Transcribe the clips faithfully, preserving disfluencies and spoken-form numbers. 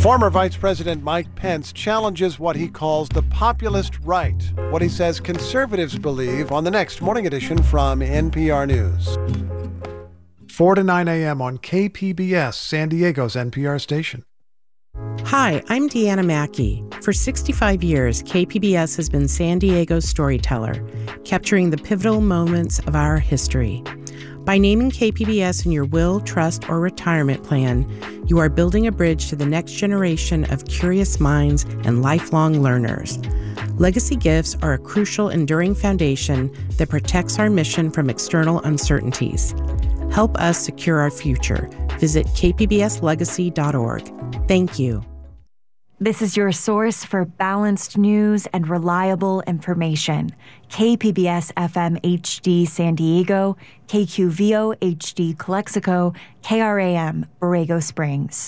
Former Vice President Mike Pence challenges what he calls the populist right, what he says conservatives believe, on the next Morning Edition from N P R News. four to nine a.m. on K P B S, San Diego's N P R station. Hi, I'm Deanna Mackey. For sixty-five years, K P B S has been San Diego's storyteller, capturing the pivotal moments of our history. By naming K P B S in your will, trust, or retirement plan, you are building a bridge to the next generation of curious minds and lifelong learners. Legacy gifts are a crucial, enduring foundation that protects our mission from external uncertainties. Help us secure our future. Visit k p b s legacy dot org. Thank you. This is your source for balanced news and reliable information. K P B S F M H D San Diego, K Q V O H D Calexico, K R A M Borrego Springs.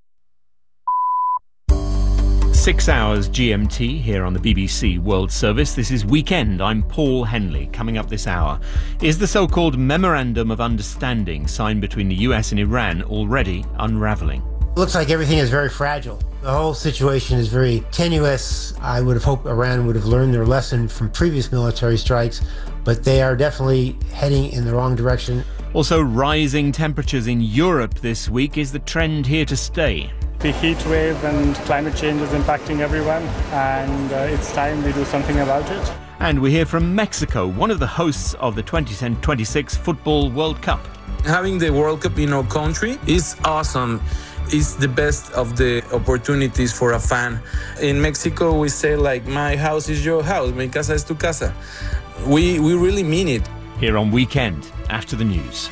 Six hours G M T here on the B B C World Service. This is Weekend. I'm Paul Henley. Coming up this hour, is the so-called Memorandum of Understanding signed between the U S and Iran already unraveling? Looks like everything is very fragile. The whole situation is very tenuous. I would have hoped Iran would have learned their lesson from previous military strikes, but they are definitely heading in the wrong direction. Also, rising temperatures in Europe this week. Is the trend here to stay? The heat wave and climate change is impacting everyone, and uh, it's time we do something about it. And we hear from Mexico, one of the hosts of the twenty twenty-six Football World Cup. Having the World Cup in our country is awesome. It's the best of the opportunities for a fan. In Mexico, we say, like, my house is your house, mi casa es tu casa. We, we really mean it. Here on Weekend, after the news.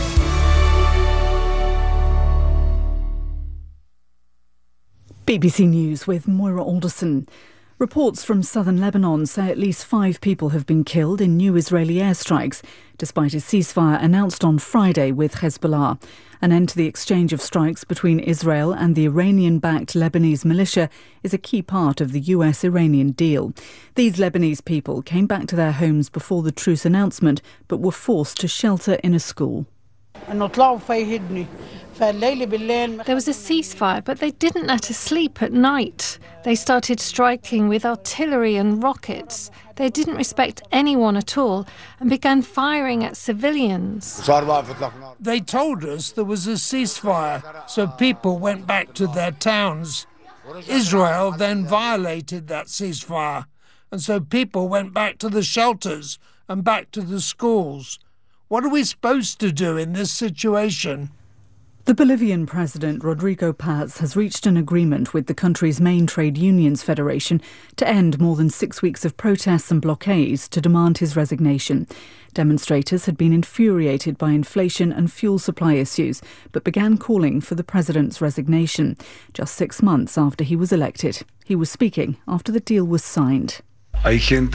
B B C News with Moira Alderson. Reports from southern Lebanon say at least five people have been killed in new Israeli airstrikes, despite a ceasefire announced on Friday with Hezbollah. An end to the exchange of strikes between Israel and the Iranian-backed Lebanese militia is a key part of the U S-Iranian deal. These Lebanese people came back to their homes before the truce announcement, but were forced to shelter in a school. There was a ceasefire, but they didn't let us sleep at night. They started striking with artillery and rockets. They didn't respect anyone at all and began firing at civilians. They told us there was a ceasefire, so people went back to their towns. Israel then violated that ceasefire, and so people went back to the shelters and back to the schools. What are we supposed to do in this situation? The Bolivian president, Rodrigo Paz, has reached an agreement with the country's main trade unions federation to end more than six weeks of protests and blockades to demand his resignation. Demonstrators had been infuriated by inflation and fuel supply issues, but began calling for the president's resignation, just six months after he was elected. He was speaking after the deal was signed. There have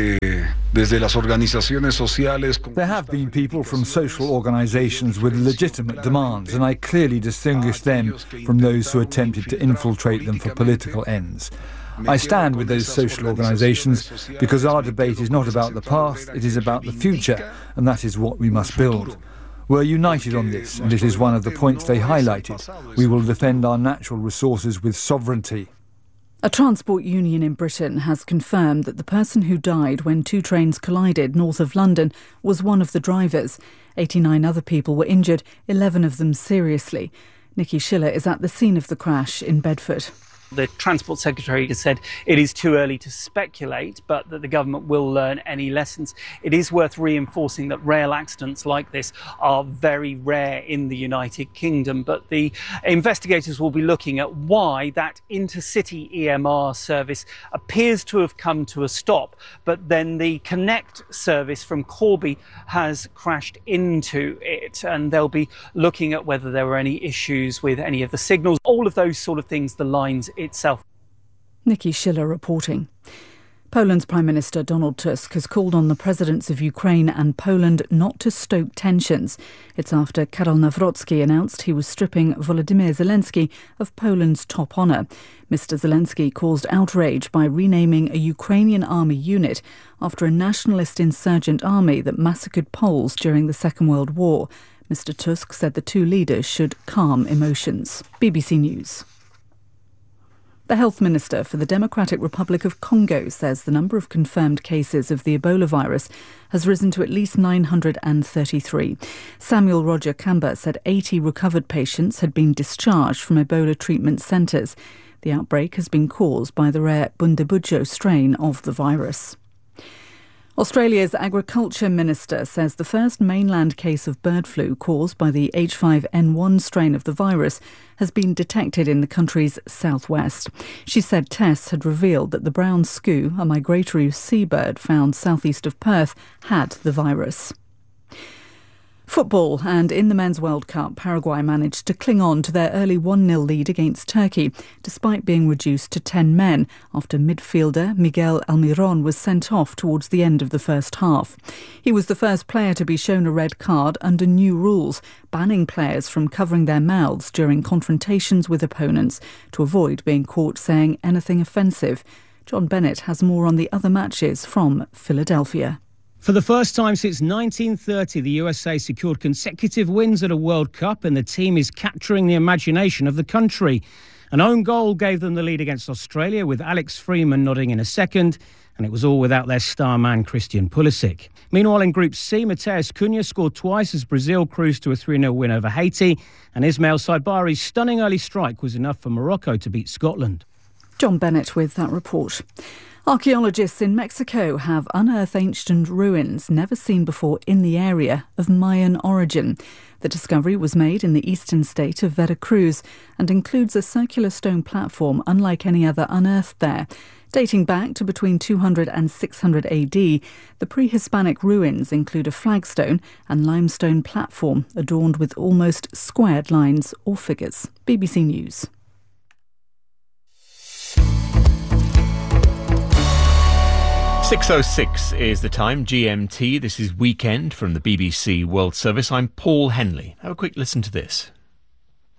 been people from social organisations with legitimate demands, and I clearly distinguish them from those who attempted to infiltrate them for political ends. I stand with those social organisations because our debate is not about the past, it is about the future, and that is what we must build. We're united on this, and it is one of the points they highlighted. We will defend our natural resources with sovereignty. A transport union in Britain has confirmed that the person who died when two trains collided north of London was one of the drivers. eighty-nine other people were injured, eleven of them seriously. Nikki Schiller is at the scene of the crash in Bedford. The Transport Secretary has said it is too early to speculate, but that the government will learn any lessons. It is worth reinforcing that rail accidents like this are very rare in the United Kingdom, but the investigators will be looking at why that intercity E M R service appears to have come to a stop, but then the Connect service from Corby has crashed into it, and they'll be looking at whether there were any issues with any of the signals, all of those sort of things, the lines itself. Nikki Schiller reporting. Poland's Prime Minister Donald Tusk has called on the presidents of Ukraine and Poland not to stoke tensions. It's after Karol Nawrocki announced he was stripping Volodymyr Zelensky of Poland's top honour. Mister Zelensky caused outrage by renaming a Ukrainian army unit after a nationalist insurgent army that massacred Poles during the Second World War. Mister Tusk said the two leaders should calm emotions. B B C News. The health minister for the Democratic Republic of Congo says the number of confirmed cases of the Ebola virus has risen to at least nine hundred thirty-three. Samuel Roger Kamba said eighty recovered patients had been discharged from Ebola treatment centres. The outbreak has been caused by the rare Bundibugyo strain of the virus. Australia's Agriculture Minister says the first mainland case of bird flu caused by the H five N one strain of the virus has been detected in the country's southwest. She said tests had revealed that the brown skua, a migratory seabird found southeast of Perth, had the virus. Football, and in the Men's World Cup, Paraguay managed to cling on to their early one nil lead against Turkey, despite being reduced to ten men after midfielder Miguel Almiron was sent off towards the end of the first half. He was the first player to be shown a red card under new rules, banning players from covering their mouths during confrontations with opponents to avoid being caught saying anything offensive. John Bennett has more on the other matches from Philadelphia. For the first time since nineteen thirty, the U S A secured consecutive wins at a World Cup, and the team is capturing the imagination of the country. An own goal gave them the lead against Australia, with Alex Freeman nodding in a second, and it was all without their star man Christian Pulisic. Meanwhile, in Group C, Mateus Cunha scored twice as Brazil cruised to a three nil win over Haiti, and Ismail Saibari's stunning early strike was enough for Morocco to beat Scotland. John Bennett with that report. Archaeologists in Mexico have unearthed ancient ruins never seen before in the area of Mayan origin. The discovery was made in the eastern state of Veracruz and includes a circular stone platform unlike any other unearthed there. Dating back to between two hundred and six hundred A D, the pre-Hispanic ruins include a flagstone and limestone platform adorned with almost squared lines or figures. B B C News. six oh six is the time, G M T. This is Weekend from the B B C World Service. I'm Paul Henley. Have a quick listen to this.